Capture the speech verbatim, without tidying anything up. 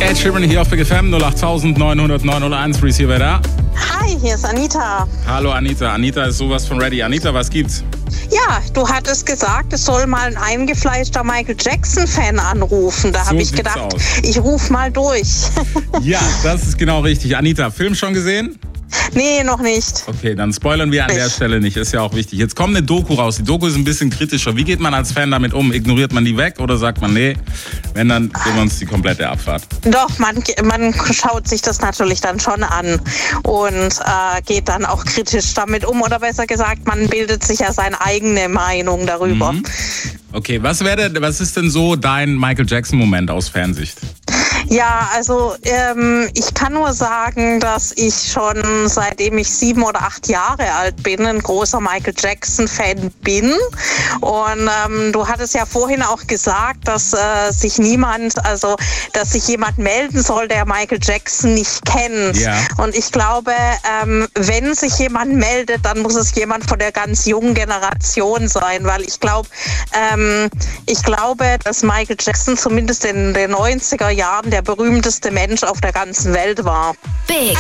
Ed Sheeran hier auf Big F M null acht neun null null neun null eins. Reese hier, wer da? Hi, hier ist Anita. Hallo Anita. Anita ist sowas von ready. Anita, was gibt's? Ja, du hattest gesagt, es soll mal ein eingefleischter Michael Jackson-Fan anrufen. Da So habe ich sieht's gedacht, aus. ich rufe mal durch. Ja, das ist genau richtig. Anita, Film schon gesehen? Nee, noch nicht. Okay, dann spoilern wir an der Stelle nicht. Ist ja auch wichtig. Jetzt kommt eine Doku raus. Die Doku ist ein bisschen kritischer. Wie geht man als Fan damit um? Ignoriert man die weg oder sagt man, nee, wenn, dann geben wir uns die komplette Abfahrt? Doch, man, man schaut sich das natürlich dann schon an und äh, geht dann auch kritisch damit um. Oder besser gesagt, man bildet sich ja seine eigene Meinung darüber. Mhm. Okay, was, wäre, was ist denn so dein Michael Jackson-Moment aus Fansicht? Ja, also ähm, ich kann nur sagen, dass ich schon seitdem ich sieben oder acht Jahre alt bin, ein großer Michael Jackson-Fan bin. Und ähm, du hattest ja vorhin auch gesagt, dass äh, sich niemand, also dass sich jemand melden soll, der Michael Jackson nicht kennt. Ja. Und ich glaube, ähm, wenn sich jemand meldet, dann muss es jemand von der ganz jungen Generation sein, weil ich glaube, ähm, ich glaube, dass Michael Jackson zumindest in den neunziger Jahren der berühmteste Mensch auf der ganzen Welt war. Big